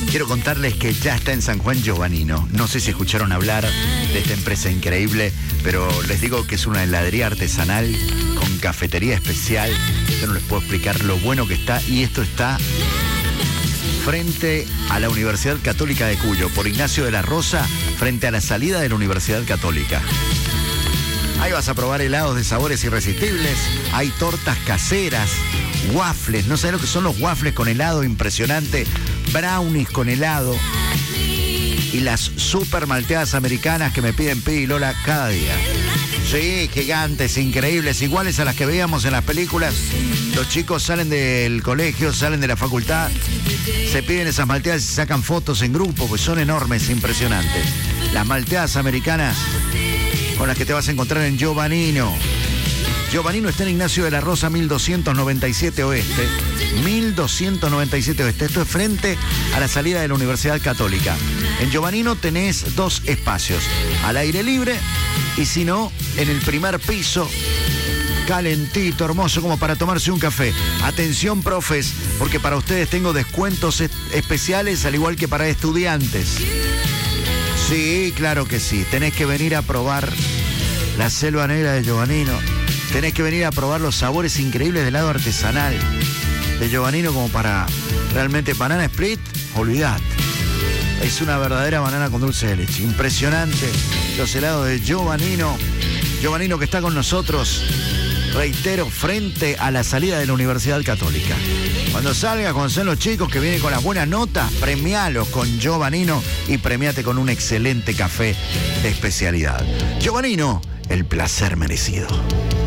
quiero contarles que ya está en San Juan Giovannino. No sé si escucharon hablar de esta empresa increíble, pero les digo que es una heladería artesanal con cafetería especial. Yo no les puedo explicar lo bueno que está, y esto está frente a la Universidad Católica de Cuyo, por Ignacio de la Rosa, frente a la salida de la Universidad Católica. Ahí vas a probar helados de sabores irresistibles, hay tortas caseras, waffles, no sabes lo que son los waffles con helado, impresionante, brownies con helado y las super malteadas americanas que me piden Pi y Lola cada día. Sí, gigantes, increíbles, iguales a las que veíamos en las películas. Los chicos salen del colegio, salen de la facultad, se piden esas malteadas y se sacan fotos en grupo, pues son enormes, impresionantes. Las malteadas americanas con las que te vas a encontrar en Giovannino. Giovannino está en Ignacio de la Rosa, 1297 Oeste. 1297 Oeste. Esto es frente a la salida de la Universidad Católica. En Giovannino tenés dos espacios, al aire libre y si no, en el primer piso, calentito, hermoso, como para tomarse un café. Atención, profes, porque para ustedes tengo descuentos especiales, al igual que para estudiantes. Sí, claro que sí. Tenés que venir a probar la selva negra de Giovannino. Tenés que venir a probar los sabores increíbles de helado artesanal de Giovannino, como para realmente banana split, olvidate. Es una verdadera banana con dulce de leche. Impresionante los helados de Giovannino. Giovannino que está con nosotros, reitero, frente a la salida de la Universidad Católica. Cuando salgas, cuando sean los chicos que vienen con las buenas notas, premialos con Giovannino y premiate con un excelente café de especialidad. Giovannino, el placer merecido.